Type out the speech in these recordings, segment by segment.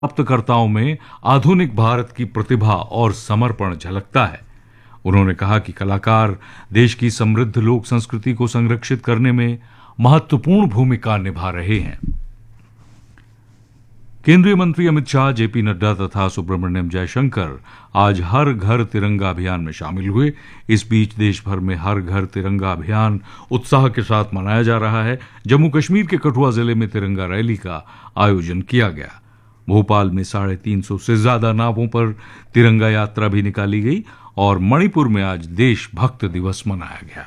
प्राप्तकर्ताओं में आधुनिक भारत की प्रतिभा और समर्पण झलकता है। उन्होंने कहा कि कलाकार देश की समृद्ध लोक संस्कृति को संरक्षित करने में महत्वपूर्ण भूमिका निभा रहे हैं। केंद्रीय मंत्री अमित शाह, जेपी नड्डा तथा सुब्रमण्यम जयशंकर आज हर घर तिरंगा अभियान में शामिल हुए। इस बीच देश भर में हर घर तिरंगा अभियान उत्साह के साथ मनाया जा रहा है। जम्मू कश्मीर के कठुआ जिले में तिरंगा रैली का आयोजन किया गया। भोपाल में 350 से ज्यादा नावों पर तिरंगा यात्रा भी निकाली गई और मणिपुर में आज देशभक्त दिवस मनाया गया।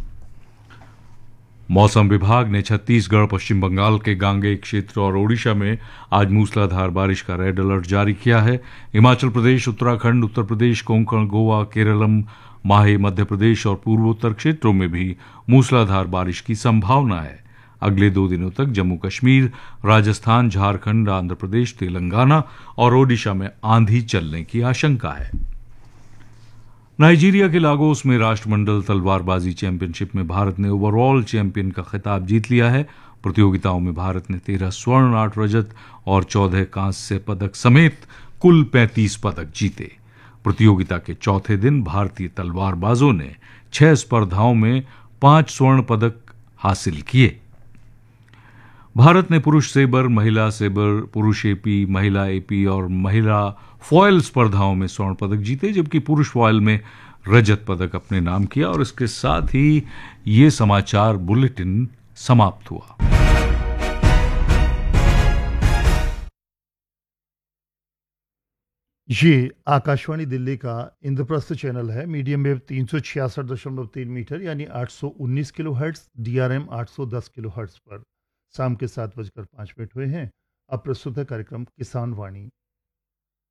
मौसम विभाग ने छत्तीसगढ़, पश्चिम बंगाल के गांगेय क्षेत्र और ओडिशा में आज मूसलाधार बारिश का रेड अलर्ट जारी किया है। हिमाचल प्रदेश, उत्तराखंड, उत्तर प्रदेश, कोंकण, गोवा, केरलम, माहे, मध्य प्रदेश और पूर्वोत्तर क्षेत्रों में भी मूसलाधार बारिश की संभावना है। अगले 2 दिनों तक जम्मू कश्मीर, राजस्थान, झारखंड, आंध्र प्रदेश, तेलंगाना और ओडिशा में आंधी चलने की आशंका है। नाइजीरिया के लागोस में राष्ट्रमंडल तलवारबाजी चैंपियनशिप में भारत ने ओवरऑल चैंपियन का खिताब जीत लिया है। प्रतियोगिताओं में भारत ने 13 स्वर्ण, 8 रजत और 14 कांस्य पदक समेत कुल 35 पदक जीते। प्रतियोगिता के चौथे दिन भारतीय तलवारबाजों ने 6 स्पर्धाओं में 5 स्वर्ण पदक हासिल किए। भारत ने पुरुष सेबर, महिला सेबर, पुरुष एपी, महिला एपी और महिला फॉयल स्पर्धाओं में स्वर्ण पदक जीते, जबकि पुरुष फॉयल में रजत पदक अपने नाम किया। और इसके साथ ही ये समाचार बुलेटिन समाप्त हुआ। ये आकाशवाणी दिल्ली का इंद्रप्रस्थ चैनल है। मीडियम वेव 366.3 मीटर यानी 819 kilo hertz, DRM 810 kilo hertz पर शाम के 7:05 हुए हैं। अब प्रस्तुत है कार्यक्रम किसान वाणी।